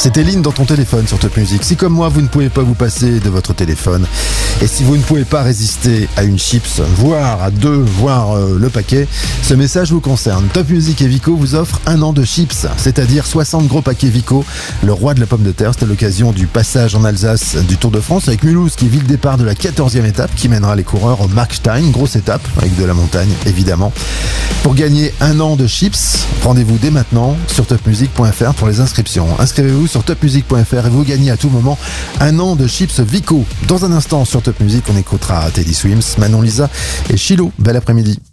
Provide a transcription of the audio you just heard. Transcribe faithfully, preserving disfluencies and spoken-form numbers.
C'était Lynn dans ton téléphone sur Top Music. Si comme moi vous ne pouvez pas vous passer de votre téléphone et si vous ne pouvez pas résister à une chips, voire à deux, voire euh, le paquet, ce message vous concerne. Top Music et Vico vous offrent un an de chips, c'est-à-dire soixante gros paquets Vico, le roi de la pomme de terre. C'est à l'occasion du passage en Alsace du Tour de France avec Mulhouse qui vit le départ de la quatorzième étape qui mènera les coureurs au Markstein, grosse étape avec de la montagne évidemment. Pour gagner un an de chips, rendez-vous dès maintenant sur top music point f r pour les inscriptions. Inscrivez-vous sur top music point f r et vous gagnez à tout moment un an de chips Vico. Dans un instant sur Top Music, on écoutera Teddy Swims, Manon Lisa et Chilo. Bel après-midi.